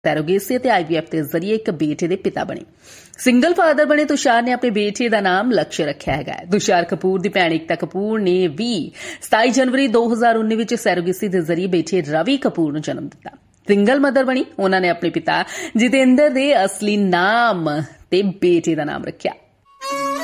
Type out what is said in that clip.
Surrogacy ते IVF के जरिए एक बेटे के पिता बने। सिंगल फादर बने तुषार ने अपने बेटे का नाम लक्ष्य रखा है। तुषार कपूर की भैन एकता कपूर ने भी 27 जनवरी 2019 में सैरोगेसी के जरिए बेटे रवि कपूर को जन्म दिता। सिंगल मदर बनी, उन्होंने अपने पिता जितेंद्र के असली नाम ते बेटे का नाम रखा।